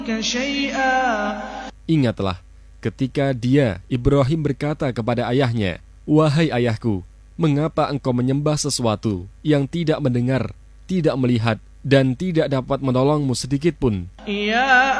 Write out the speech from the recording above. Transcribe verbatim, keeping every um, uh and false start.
Ingatlah ketika dia, Ibrahim, berkata kepada ayahnya, "Wahai ayahku, mengapa engkau menyembah sesuatu yang tidak mendengar, tidak melihat, dan tidak dapat menolongmu sedikit pun?"